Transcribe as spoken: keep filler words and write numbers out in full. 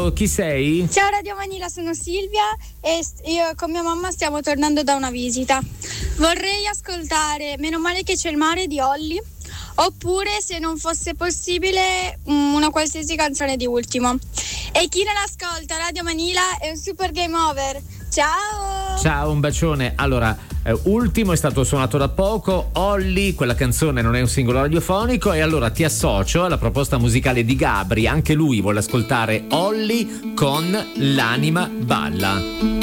ciao, chi sei? Ciao Radio Manila, sono Silvia e io con mia mamma stiamo tornando da una visita. Vorrei ascoltare Meno male che c'è il mare di Olly, oppure, se non fosse possibile, una qualsiasi canzone di Ultimo. E chi non ascolta Radio Manila è un super game over. Ciao! Ciao, un bacione. Allora, eh, Ultimo è stato suonato da poco, Olly, quella canzone non è un singolo radiofonico, e allora ti associo alla proposta musicale di Gabri, anche lui vuole ascoltare Olly con L'anima balla.